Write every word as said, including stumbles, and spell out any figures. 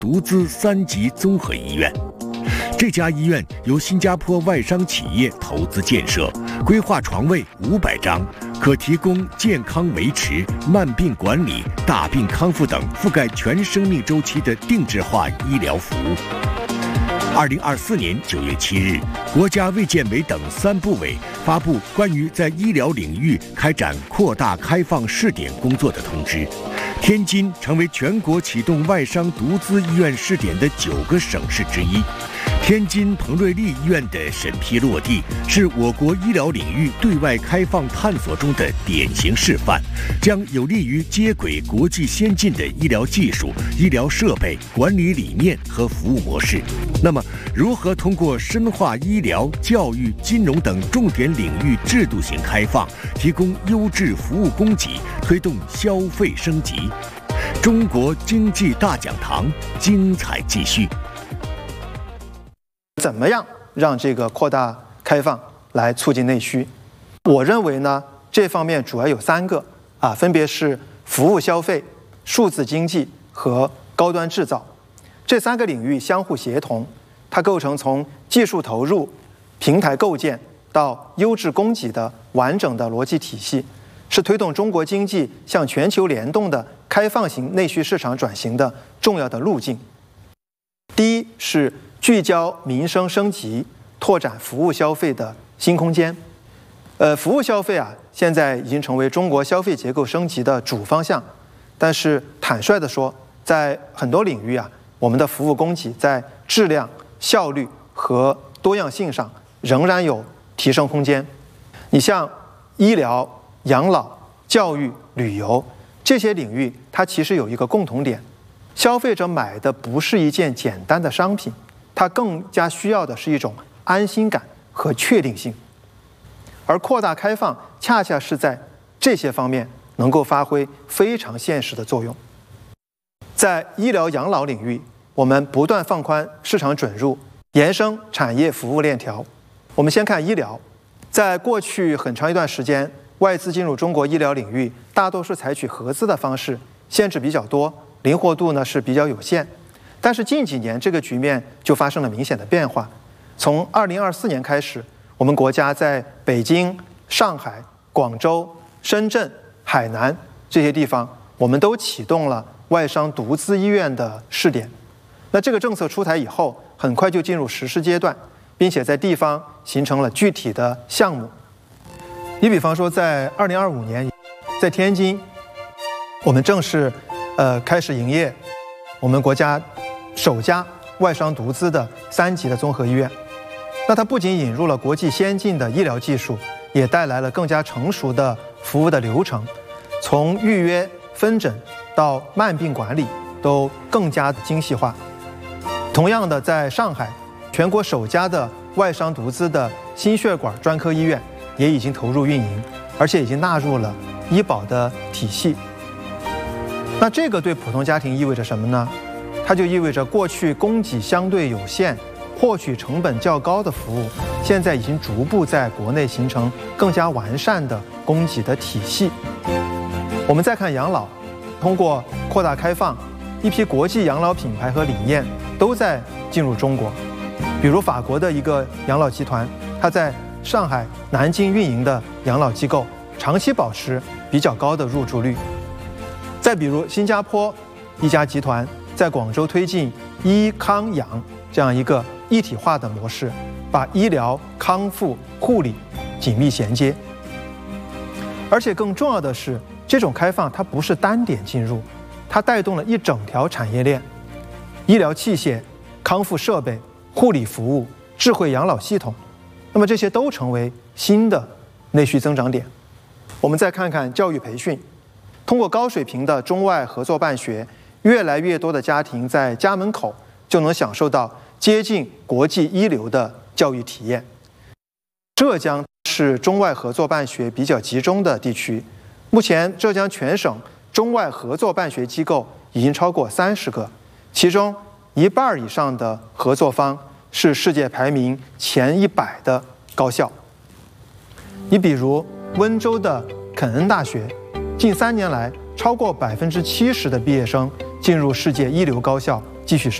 独资三级综合医院。这家医院由新加坡外商企业投资建设，规划床位五百张，可提供健康维持、慢病管理、大病康复等覆盖全生命周期的定制化医疗服务。二零二四年九月七日，国家卫健委等三部委发布关于在医疗领域开展扩大开放试点工作的通知。天津成为全国启动外商独资医院试点的九个省市之一。天津彭瑞丽医院的审批落地，是我国医疗领域对外开放探索中的典型示范，将有利于接轨国际先进的医疗技术、医疗设备、管理理念和服务模式。那么，如何通过深化医疗、教育、金融等重点领域制度性开放，提供优质服务供给，推动消费升级？中国经济大讲堂精彩继续。 怎么样让这个扩大开放来促进内需？我认为呢，这方面主要有三个啊，分别是服务消费、数字经济和高端制造。这三个领域相互协同，它构成从技术投入、平台构建到优质供给的完整的逻辑体系，是推动中国经济向全球联动的开放型内需市场转型的重要的路径。第一是聚焦民生升级，拓展服务消费的新空间。呃，服务消费啊，现在已经成为中国消费结构升级的主方向。但是坦率地说，在很多领域啊，我们的服务供给在质量、效率和多样性上仍然有提升空间。你像医疗、养老、教育、旅游这些领域，它其实有一个共同点：消费者买的不是一件简单的商品。它更加需要的是一种安心感和确定性，而扩大开放恰恰是在这些方面能够发挥非常现实的作用。在医疗养老领域，我们不断放宽市场准入，延伸产业服务链条。我们先看医疗，在过去很长一段时间，外资进入中国医疗领域，大多数采取合资的方式，限制比较多，灵活度呢是比较有限。但是近几年这个局面就发生了明显的变化。从二零二四年开始，我们国家在北京、上海、广州、深圳、海南这些地方，我们都启动了外商独资医院的试点。那这个政策出台以后，很快就进入实施阶段，并且在地方形成了具体的项目。你比方说，在二零二五年，在天津，我们正式呃开始营业我们国家首家外商独资的三级的综合医院。那它不仅引入了国际先进的医疗技术，也带来了更加成熟的服务的流程，从预约、分诊到慢病管理都更加的精细化。同样的，在上海，全国首家的外商独资的心血管专科医院也已经投入运营，而且已经纳入了医保的体系。那这个对普通家庭意味着什么呢？它就意味着过去供给相对有限、获取成本较高的服务，现在已经逐步在国内形成更加完善的供给的体系。我们再看养老，通过扩大开放，一批国际养老品牌和理念都在进入中国。比如法国的一个养老集团，它在上海、南京运营的养老机构，长期保持比较高的入住率。再比如新加坡一家集团在广州推进医康养这样一个一体化的模式，把医疗、康复、护理紧密衔接。而且更重要的是，这种开放它不是单点进入，它带动了一整条产业链：医疗器械、康复设备、护理服务、智慧养老系统。那么这些都成为新的内需增长点。我们再看看教育培训，通过高水平的中外合作办学，越来越多的家庭在家门口就能享受到接近国际一流的教育体验。浙江是中外合作办学比较集中的地区，目前浙江全省中外合作办学机构已经超过三十个，其中一半以上的合作方是世界排名前一百的高校。你比如温州的肯恩大学，近三年来超过百分之七十的毕业生进入世界一流高校继续深。